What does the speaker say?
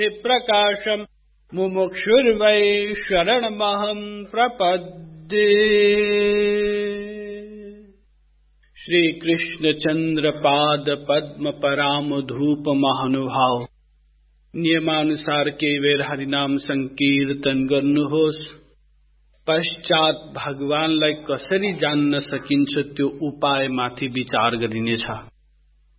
प्रकाशम मुमुक्षुर्वै शरणमहं प्रपद्ये। श्री कृष्ण चंद्र पाद पद्म पराम धूप महानुभाव नियमानुसार केवेर हरिनाम संकीर्तन गर्नुहोस्। पश्चात भगवानलाई कसरी जान्न सकिन्छ त्यो उपायमाथि विचार गरिनेछ।